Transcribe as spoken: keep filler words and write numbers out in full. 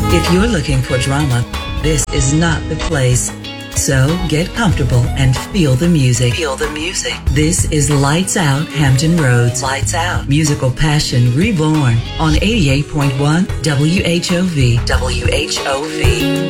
If you're looking for drama, this is not the place. So get comfortable and feel the music. Feel the music. This is Lights Out Hampton Roads. Lights Out. Musical passion reborn on eighty-eight point one W H O V. W H O V.